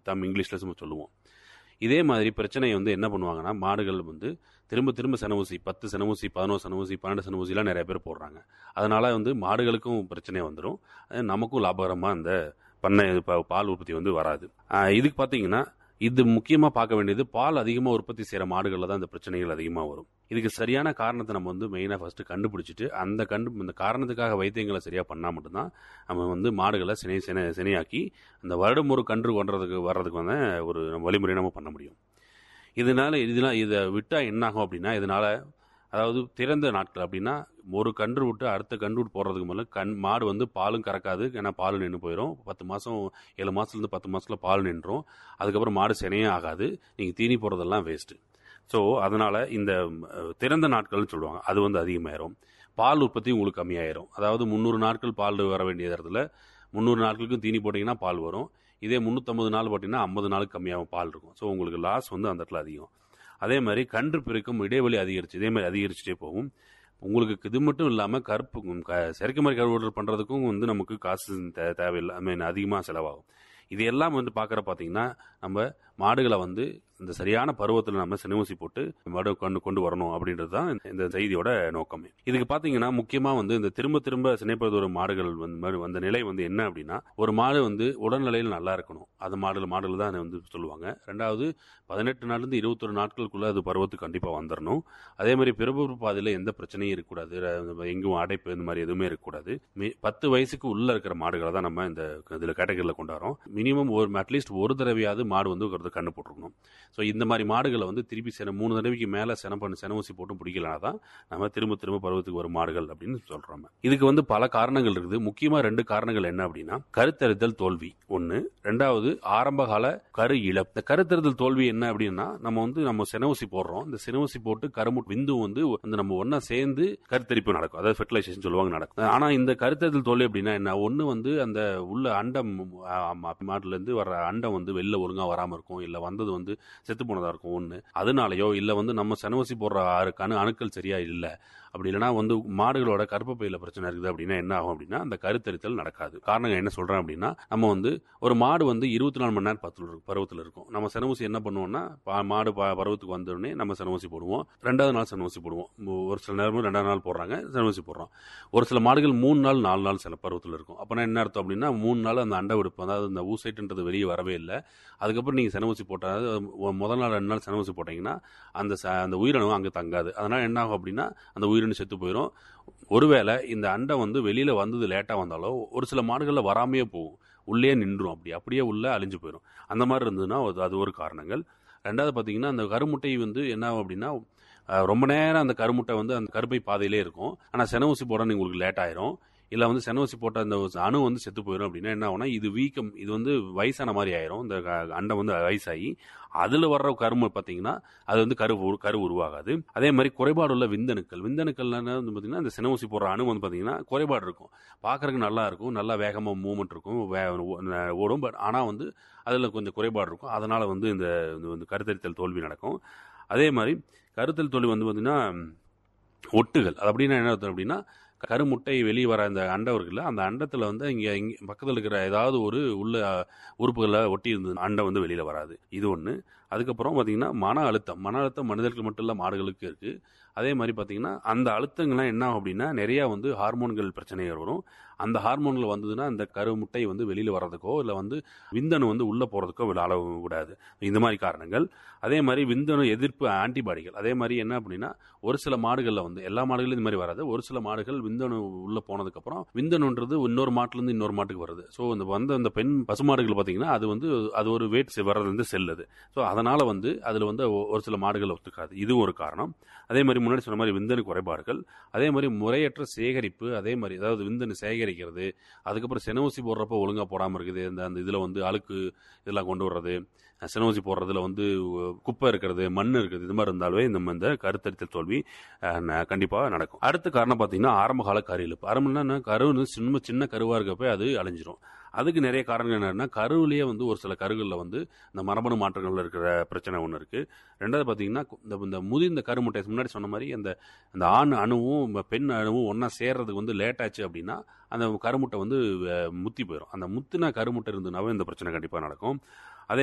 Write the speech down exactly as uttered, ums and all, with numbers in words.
தம் இங்கிலீஷில் சொல்லுவோம். இதே மாதிரி பிரச்சனையை வந்து என்ன பண்ணுவாங்கன்னா, மாடுகள் வந்து திரும்ப திரும்ப செனவூசி பத்து செனவூசி பதினொன்று செனவூசி பன்னெண்டு செனவூசிலாம் நிறைய பேர் போடுறாங்க. அதனால் வந்து மாடுகளுக்கும் பிரச்சனை வந்துடும், நமக்கும் லாபகரமாக அந்த பண்ணை பால் உற்பத்தி வந்து வராது. இதுக்கு பார்த்தீங்கன்னா இது முக்கியமாக பார்க்க வேண்டியது, பால் அதிகமாக உற்பத்தி செய்கிற மாடுகளில் தான் இந்த பிரச்சனைகள் அதிகமாக வரும். இதுக்கு சரியான காரணத்தை நம்ம வந்து மெயினாக ஃபஸ்ட்டு கண்டுபிடிச்சிட்டு அந்த கண்டு இந்த காரணத்துக்காக வைத்தியங்களை சரியாக பண்ணால் மட்டும்தான் நம்ம வந்து மாடுகளை சினை சினை சினையாக்கி அந்த வருடம் ஒரு கன்று கொண்டுறதுக்கு வர்றதுக்கு வந்து ஒரு வழிமுறையை நம்ம பண்ண முடியும். இதனால் இதெல்லாம் இதை விட்டால் என்னாகும் அப்படின்னா, இதனால் அதாவது திறந்த நாட்கள் அப்படின்னா ஒரு கன்று விட்டு அடுத்த கன்று விட்டு போடுறதுக்கு மேலே கண் மாடு வந்து பாலும் கறக்காது. ஏன்னா பால் நின்று போயிடும். பத்து மாதம் ஏழு மாதத்துலேருந்து பத்து மாதத்தில் பால் நின்றும். அதுக்கப்புறம் மாடு சினையே ஆகாது. நீங்கள் தீனி போடுறதெல்லாம் வேஸ்ட்டு. ஸோ அதனால் இந்த திறந்த நாட்கள்னு சொல்லுவாங்க, அது வந்து அதிகமாயிரும். பால் உற்பத்தி உங்களுக்கு கம்மியாயிரும். அதாவது முந்நூறு நாட்கள் பால் வர வேண்டிய இடத்துல முந்நூறு நாட்களுக்கும் தீனி போட்டிங்கன்னா பால் வரும். இதே முந்நூற்றம்பது நாள் போட்டிங்கன்னா ஐம்பது நாளுக்கு கம்மியாகும் பால் இருக்கும். ஸோ உங்களுக்கு லாஸ் வந்து அந்த இடத்துல அதிகம். அதே மாதிரி கன்று பிறக்கும் இடைவெளி அதிகரிச்சு இதே மாதிரி அதிகரிச்சுட்டே போகும். உங்களுக்கு இது மட்டும் இல்லாமல் கருப்பு க செயற்கை மாதிரி கருவுடல் பண்ணுறதுக்கும் வந்து நமக்கு காசு தே தேவையில்லை ஐ மீன் அதிகமாக செலவாகும். இது எல்லாம் வந்து பார்க்குற பார்த்தீங்கன்னா, நம்ம மாடுகளை வந்து இந்த சரியான பருவத்தில் நம்ம சினையூசி போட்டு மாடு கொண்டு கொண்டு வரணும் அப்படின்றது தான் இந்த செய்தியோட நோக்கமே. இதுக்கு பார்த்தீங்கன்னா முக்கியமாக வந்து இந்த திரும்ப திரும்ப சினைப்பது ஒரு மாடுகள் வந்து அந்த நிலை வந்து என்ன அப்படின்னா, ஒரு மாடு வந்து உடல்நிலையில் நல்லா இருக்கணும். அது மாடுகள் மாடுகள் தான் வந்து சொல்லுவாங்க. ரெண்டாவது பதினெட்டு நாள்லேருந்து இருபத்தொரு நாட்களுக்குள்ளே அது பருவத்துக்கு கண்டிப்பாக வந்துடணும். அதே மாதிரி பிறப்பு பாதையில் எந்த பிரச்சனையும் இருக்கக்கூடாது. எங்கும் அடைப்பு இந்த மாதிரி எதுவுமே இருக்கக்கூடாது. பத்து வயசுக்கு உள்ளே இருக்கிற மாடுகளை தான் நம்ம இந்த இதில் கேட்டகரியில் கொண்டாடுறோம். மினிமம் ஒரு அட்லீஸ்ட் ஒரு தடவையாவது மாடு வந்து கண்ணு போட்டுருக்கணும். ஸோ இந்த மாதிரி மாடுகளை வந்து திருப்பி சென மூணு தடவைக்கு மேலே சென பண்ணி செனவூசி போட்டும் பிடிக்கலனா தான் நம்ம திரும்ப திரும்ப பருவத்துக்கு வரும் மாடுகள் அப்படின்னு சொல்கிறோம். இதுக்கு வந்து பல காரணங்கள் இருக்குது. முக்கியமாக ரெண்டு காரணங்கள் என்ன அப்படின்னா, கருத்தரித்தல் தோல்வி ஒன்று, ரெண்டாவது ஆரம்பகால கரு இழப்பு. இந்த கருத்தரித்தல் தோல்வி என்ன அப்படின்னா, நம்ம வந்து நம்ம செனவூசி போடுறோம். இந்த செனவூசி போட்டு கருமுட் விந்து வந்து வந்து நம்ம ஒன்றா சேர்ந்து கருத்தரிப்பு நடக்கும், அதாவது ஃபெர்டிலைசேஷன் சொல்லுவாங்க நடக்கும். ஆனால் இந்த கருத்தரித்தல் தோல்வி அப்படின்னா என்ன, ஒன்று வந்து அந்த உள்ள அண்டம் மாட்டுலேருந்து வர அண்டம் வந்து வெளில ஒழுங்காக வராமல் இருக்கும், இல்லை வந்தது வந்து செத்து போனதாக இருக்கும் ஒன்று. அதனாலயோ இல்லை வந்து நம்ம செனவூசி போடுற ஆறு கணு அணுக்கள் சரியா இல்லை, அப்படி இல்லைனா வந்து மாடுகளோட கர்ப்பப்பையில் பிரச்சனை இருக்குது அப்படின்னா என்ன ஆகும் அப்படின்னா, அந்த கருத்தரித்தல் நடக்காது. காரணம் என்ன சொல்கிறேன் அப்படின்னா, நம்ம வந்து ஒரு மாடு வந்து இருபத்தி நாலு மணி நேரம் பத்து பருவத்தில் இருக்கும். நம்ம செனவூசி என்ன பண்ணுவோம்னா, மாடு பருவத்துக்கு வந்தோடனே நம்ம செனவூசி போடுவோம். ரெண்டாவது நாள் செனவூசி போடுவோம். ஒரு சில நேரம் ரெண்டாவது நாள் போடுறாங்க செனவூசி போடுறோம். ஒரு சில மாடுகள் மூணு நாள் நாலு நாள் சில பருவத்தில் இருக்கும். அப்போனா என்ன அர்த்தம் அப்படின்னா, மூணு நாள் அந்த அண்டை விடுப்பு அதாவது அந்த ஊசைட்டுன்றது வெளியே வரவே இல்லை. அதுக்கப்புறம் நீங்கள் செனவூசி போட்டால் முதல் நாள் ரெண்டு நாள் செனவூசி போட்டிங்கன்னா அந்த அந்த உயிரணு அங்கே தங்காது. அதனால் என்ன ஆகும் அப்படின்னா, அந்த உயிரணு செத்து போயிடும். ஒருவேளை இந்த அண்டை வந்து வெளியில் வந்தது லேட்டாக வந்தாலும் ஒரு சில மாடுகளில் வராமையே போகும், உள்ளே நின்றும். அப்படி அப்படியே உள்ளே அழிஞ்சு போயிடும். அந்த மாதிரி இருந்ததுன்னா அது ஒரு காரணங்கள். ரெண்டாவது பார்த்தீங்கன்னா, அந்த கருமுட்டை வந்து என்ன ஆகும் அப்படின்னா, ரொம்ப நேரம் அந்த கருமுட்டை வந்து அந்த கருப்பை பாதையிலே இருக்கும். ஆனால் செனவூசி போட உங்களுக்கு லேட் ஆயிரும். இல்லை வந்து செனவூசி போட்ட அந்த அணு வந்து செத்து போயிடும். அப்படின்னா என்ன ஆகும்னா, இது வீக்கம், இது வந்து வயசான மாதிரி ஆயிரும். இந்த அண்டை வந்து வயசாகி அதில் வர்ற கருமை பார்த்தீங்கன்னா அது வந்து கரு கரு உருவாகாது. அதே மாதிரி குறைபாடு உள்ள விந்தணுக்கள் விந்தணுக்கள் வந்து பார்த்தீங்கன்னா, இந்த செனவூசி போடுற அணு வந்து பார்த்தீங்கன்னா குறைபாடு இருக்கும். பார்க்குறதுக்கு நல்லா இருக்கும், நல்லா வேகமாக மூவ்மெண்ட் இருக்கும், ஓடும். பட் ஆனால் வந்து அதில் கொஞ்சம் குறைபாடு இருக்கும். அதனால் வந்து இந்த இந்த கருத்தரித்தல் தோல்வி நடக்கும். அதே மாதிரி கருத்தல் தோல்வி வந்து பார்த்தீங்கன்னா ஒட்டுகள், அது அப்படின்னா என்ன அர்த்தம் அப்படின்னா, கருமுட்டை வெளியே வர அந்த அண்டம் இருக்குல்ல, அந்த அண்டத்தில் வந்து இங்கே இங்கே பக்கத்தில் இருக்கிற ஏதாவது ஒரு உள்ள உறுப்புகளில் ஒட்டி இருந்தது அண்டம் வந்து வெளியில் வராது. இது ஒன்று. அதுக்கப்புறம் பார்த்தீங்கன்னா மன அழுத்தம் மன அழுத்தம் மனிதர்களுக்கு மட்டும் இல்லை மாடுகளுக்கு இருக்குது. அதே மாதிரி பார்த்தீங்கன்னா அந்த அழுத்தங்கள்லாம் என்ன ஆகும் அப்படின்னா, நிறையா வந்து ஹார்மோன்கள் பிரச்சனைகள் வரும். அந்த ஹார்மோன்கள் வந்ததுன்னா அந்த கருமுட்டை வந்து வெளியில் வர்றதுக்கோ இல்லை வந்து விந்தணு வந்து உள்ளே போகிறதுக்கோ அளவு விடாது. இந்த மாதிரி காரணங்கள். அதே மாதிரி விந்தணு எதிர்ப்பு ஆன்டிபாடிகள். அதே மாதிரி என்ன அப்படின்னா, ஒரு சில மாடுகளில் வந்து எல்லா மாடுகளும் இந்த மாதிரி வராது. ஒரு சில மாடுகள் விந்தணு உள்ளே போனதுக்கப்புறம் விந்தணுன்றது இன்னொரு மாட்டுலேருந்து இன்னொரு மாட்டுக்கு வருது. ஸோ இந்த வந்த அந்த பெண் பசுமாடுகள் பார்த்தீங்கன்னா அது வந்து அது ஒரு வெயிட் வர்றது வந்து செல்லுது. ஸோ அதனால் வந்து அதில் வந்து ஒரு சில மாடுகள் ஒத்துக்காது. இது ஒரு காரணம். அதே மாதிரி முன்னாடி சொன்ன மாதிரி விந்தணு குறைபாடுகள், அதே மாதிரி முறையற்ற சேகரிப்பு, அதே மாதிரி அதாவது விந்தணு சேகரிக்கிறது, அதுக்கப்புறம் செனவூசி போடுறப்போ ஒழுங்காக போடாமல் இருக்குது, இந்த அந்த இதில் வந்து அழுக்கு இதெல்லாம் கொண்டு வர்றது, செனவூசி போடுறதுல வந்து குப்பை இருக்கிறது, மண் இருக்குது, இது மாதிரி இருந்தாலே நம்ம இந்த கருத்தரித்தல் தோல்வி கண்டிப்பாக நடக்கும். அடுத்த காரணம் பார்த்தீங்கன்னா ஆரம்பகால கரு இழப்பு. ஆரம்பம்னா கரு சின்ன சின்ன கருவாக இருக்கப்போ அது அழிஞ்சிரும். அதுக்கு நிறைய காரணங்கள் என்னன்னா, கருவிலேயே வந்து ஒரு சில கருகளில் வந்து இந்த மரபணு மாற்றங்கள் இருக்கிற பிரச்சனை ஒன்று இருக்குது. ரெண்டாவது பார்த்தீங்கன்னா, இந்த இந்த முதிர்ந்த கருமுட்டை முன்னாடி சொன்ன மாதிரி அந்த அந்த ஆண் அணுவும் பெண் அணுவும் ஒன்றா சேர்றதுக்கு வந்து லேட் ஆச்சு அப்படின்னா அந்த கருமுட்டை வந்து முத்தி போயிடும். அந்த முத்தின கருமுட்டை இருந்ததுனாவே இந்த பிரச்சனை கண்டிப்பாக நடக்கும்.